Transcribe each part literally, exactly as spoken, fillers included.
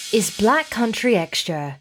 is Black Country Extra.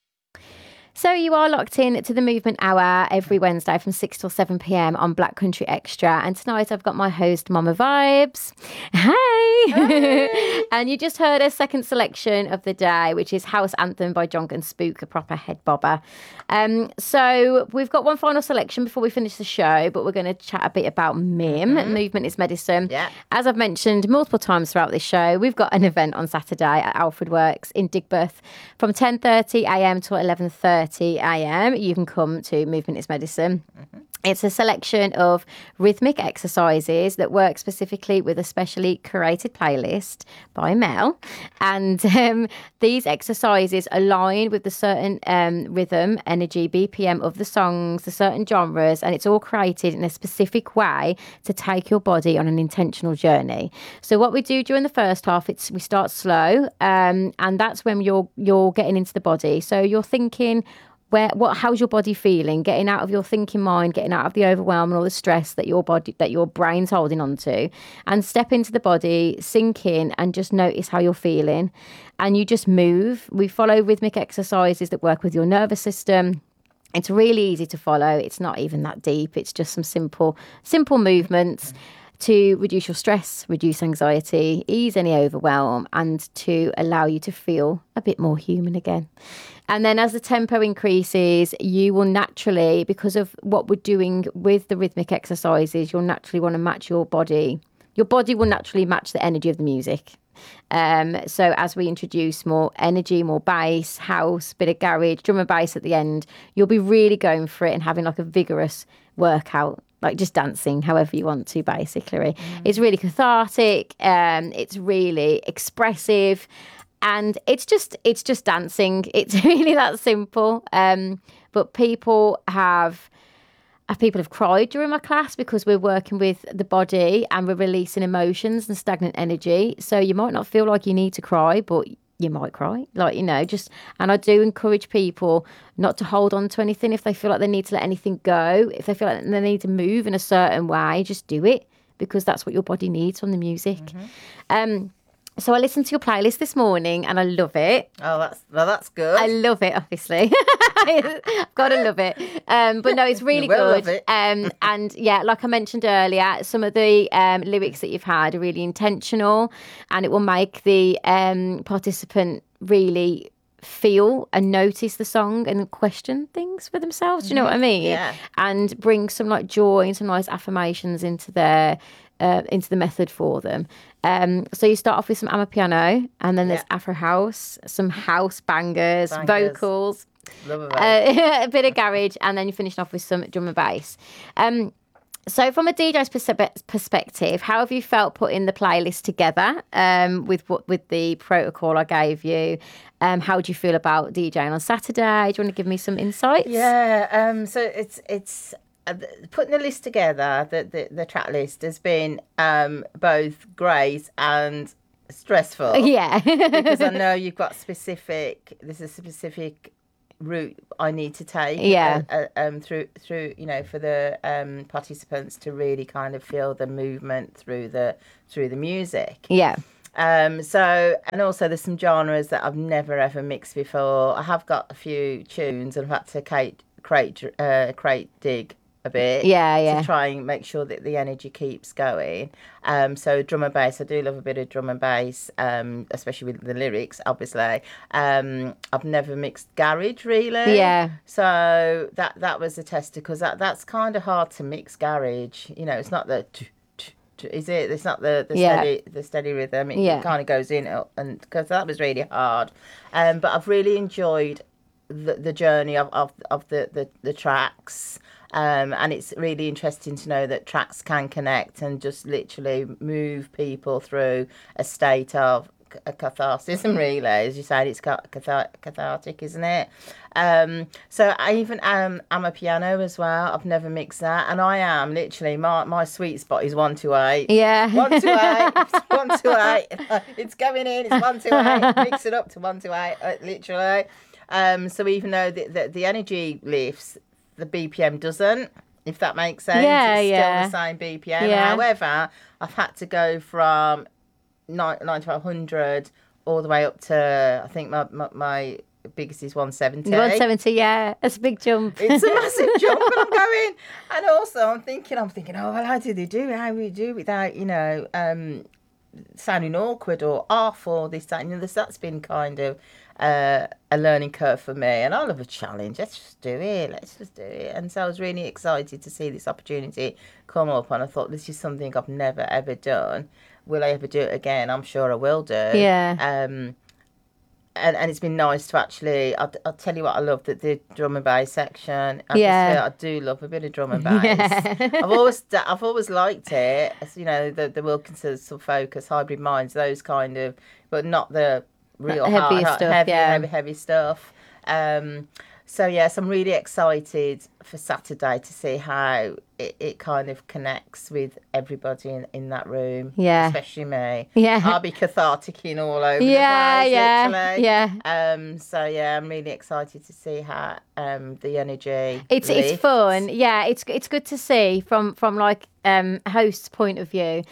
So you are locked in to the Movement Hour every Wednesday from six till seven p.m. on Black Country Extra. And tonight I've got my host, Mama Vibes. Hey! Hey. And you just heard a second selection of the day, which is House Anthem by Jonk and Spook, a proper head bobber. Um, so we've got one final selection before we finish the show, but we're going to chat a bit about M I M, mm-hmm. Movement is Medicine. Yeah. As I've mentioned multiple times throughout this show, we've got an event on Saturday at Alfred Works in Digbeth from ten thirty a.m. to eleven thirty a.m. You can come to Movement is Medicine. Mm-hmm. It's a selection of rhythmic exercises that work specifically with a specially curated playlist by Mel. And um, these exercises align with the certain um, rhythm, energy, B P M of the songs, the certain genres, and it's all created in a specific way to take your body on an intentional journey. So what we do during the first half, it's we start slow, um, and that's when you're you're getting into the body. So you're thinking, Where, what, how's your body feeling? Getting out of your thinking mind, getting out of the overwhelm and all the stress that your body, that your brain's holding on to, and step into the body, sink in, and just notice how you're feeling. And you just move. We follow rhythmic exercises that work with your nervous system. It's really easy to follow. It's not even that deep. It's just some simple, simple movements to reduce your stress, reduce anxiety, ease any overwhelm, and to allow you to feel a bit more human again. And then as the tempo increases, you will naturally, because of what we're doing with the rhythmic exercises, you'll naturally want to match your body. Your body will naturally match the energy of the music. Um, so as we introduce more energy, more bass, house, bit of garage, drum and bass at the end, you'll be really going for it and having like a vigorous workout, like just dancing however you want to, basically. Mm. It's really cathartic. Um, it's really expressive. And it's just it's just dancing. It's really that simple. Um, but people have, uh, people have cried during my class because we're working with the body and we're releasing emotions and stagnant energy. So you might not feel like you need to cry, but you might cry. Like, you know, just, and I do encourage people not to hold on to anything. If they feel like they need to let anything go, if they feel like they need to move in a certain way, just do it, because that's what your body needs from the music. Mm-hmm. Um, So I listened to your playlist this morning and I love it. Oh, that's well, that's good. I love it, obviously. I've got to love it. Um, but no, it's really you will good. Love it. Um, and yeah, like I mentioned earlier, some of the um, lyrics that you've had are really intentional, and it will make the um, participant really feel and notice the song and question things for themselves. Do you know what I mean? Yeah. And bring some like joy and some nice affirmations into their uh, into the method for them. Um, so you start off with some Amapiano, and then there's yeah. Afro house, some house bangers, bangers. vocals, Love a, uh, a bit of garage, and then you finish off with some drum and bass. Um, so from a D J's perspe- perspective, how have you felt putting the playlist together um, with what with the protocol I gave you? Um, how do you feel about DJing on Saturday? Do you want to give me some insights? Yeah. Um, so it's it's. Uh, putting the list together, the, the, the track list has been um, both great and stressful. Yeah. Because I know you've got specific, there's a specific route I need to take. Yeah. Uh, uh, um, through, through you know, for the um, participants to really kind of feel the movement through the through the music. Yeah. Um, so, and also there's some genres that I've never ever mixed before. I have got a few tunes and I've had to crate, crate, uh, crate dig a bit yeah yeah to try and make sure that the energy keeps going. Um so drum and bass, I do love a bit of drum and bass, um especially with the lyrics, obviously. um I've never mixed garage really, yeah so that that was a tester, because that that's kind of hard to mix garage. You know, it's not the t- t- t- is it it's not the the yeah. steady the steady rhythm. It, yeah. it kind of goes in, and because that was really hard. Um but I've really enjoyed the, the journey of, of, of the, the, the tracks. Um, and it's really interesting to know that tracks can connect and just literally move people through a state of a catharsis, really. As you say, it's cathar- cathartic, isn't it? Um, so I even um, I'm a piano as well. I've never mixed that, and I am literally my, my sweet spot is one to eight. Yeah, one to eight, one to eight. It's going in. It's one to eight. Mix it up to one to eight, uh, literally. Um, so even though the, the the energy lifts, the B P M doesn't, if that makes sense. Yeah, it's yeah. still the same B P M. Yeah. However, I've had to go from ninety-five hundred all the way up to, I think my, my, my biggest is one seventy. one seventy, yeah. That's a big jump. It's a massive jump, and I'm going. And also, I'm thinking, I'm thinking, oh, well, how do they do it? How do we do it without, you know, um, sounding awkward or off or this, that, and the other? So that's been kind of uh, a learning curve for me. And I love a challenge. Let's just do it. Let's just do it. And so I was really excited to see this opportunity come up. And I thought, this is something I've never, ever done. Will I ever do it again? I'm sure I will do. Yeah. Um, And, and it's been nice to actually, I'll, I'll tell you what I love, that the drum and bass section. I Yeah. just feel I do love a bit of drum and bass. Yeah. I've always I've always liked it. As, you know, the, the Wilkinson Sub Focus, Hybrid Minds, those kind of, but not the real Heavier hard, hard, stuff, heavy, yeah. heavy, heavy stuff. Um, so, yes, I'm really excited for Saturday to see how it, it kind of connects with everybody in, in that room. Yeah. Especially me. Yeah. I'll be catharticing all over Yeah, the place, yeah, literally. yeah. Um, so, yeah, I'm really excited to see how um, the energy It's it's lifts. fun. Yeah, it's it's good to see from from like um a host's point of view.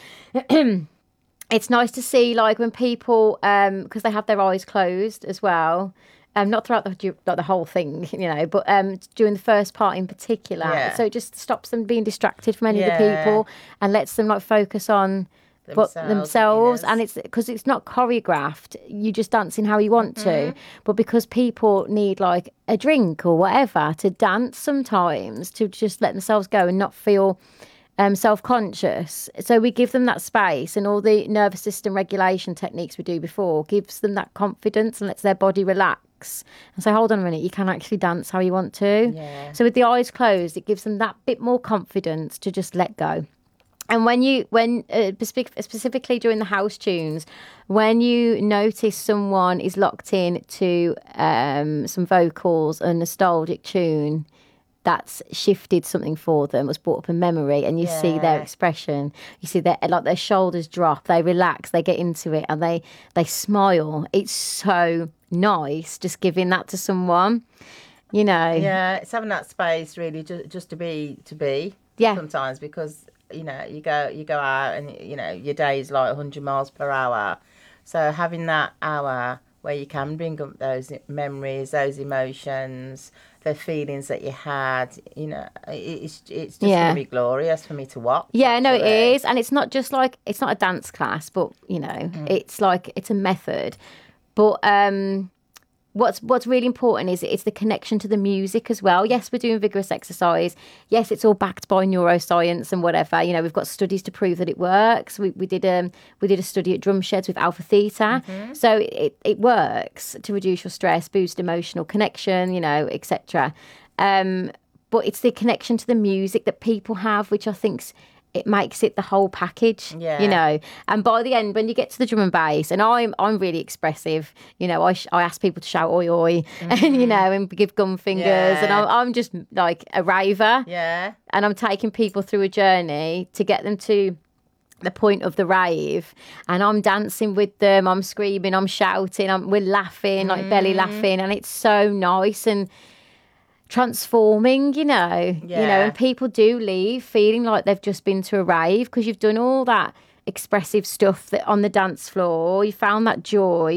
It's nice to see like when people um because they have their eyes closed as well. Um, not throughout the du- not the whole thing, you know, but um, during the first part in particular. Yeah. So it just stops them being distracted from any of Yeah. the people and lets them like focus on what Themselves, themselves. yes. And it's because it's not choreographed. You just dancing how you want Mm-hmm. to, but because people need like a drink or whatever to dance sometimes to just let themselves go and not feel. Um, self-conscious, so we give them that space, and all the nervous system regulation techniques we do before gives them that confidence and lets their body relax and say, hold on a minute, you can actually dance how you want to. Yeah. So with the eyes closed, it gives them that bit more confidence to just let go. And when you, when uh, specific, specifically during the house tunes, when you notice someone is locked in to um, some vocals, a nostalgic tune, that's shifted something for them, was brought up a memory, and you see their Yeah. expression, you see their like their shoulders drop, they relax, they get into it, and they they smile. It's so nice just giving that to someone, you know. Yeah, it's having that space really just just to be to be. Yeah. Sometimes because you know you go you go out and you know your day is like one hundred miles per hour, so having that hour where you can bring up those memories, those emotions, the feelings that you had, you know, it, it's it's just Yeah. gonna be glorious for me to watch. Yeah, no, it actually. is. And it's not just like, it's not a dance class, but, you know, it's like, it's a method. But um, what's what's really important is it's the connection to the music as well. Yes, we're doing vigorous exercise. Yes, it's all backed by neuroscience and whatever. You know, we've got studies to prove that it works. We we did um we did a study at Drum Sheds with Alpha Theta. So it, it works to reduce your stress, boost emotional connection, you know, et cetera. Um, but it's the connection to the music that people have, which I think's it makes it the whole package, Yeah. you know. And by the end, when you get to the drum and bass, and I'm I'm really expressive, you know. I sh- I ask people to shout oi oi, and you know, and give gun fingers, and Yeah. I'm I'm just like a raver, Yeah. and I'm taking people through a journey to get them to the point of the rave, and I'm dancing with them, I'm screaming, I'm shouting, I'm we're laughing, like belly laughing, and it's so nice and transforming, you know, you know, Yeah. and people do leave feeling like they've just been to a rave because you've done all that expressive stuff that on the dance floor, you found that joy,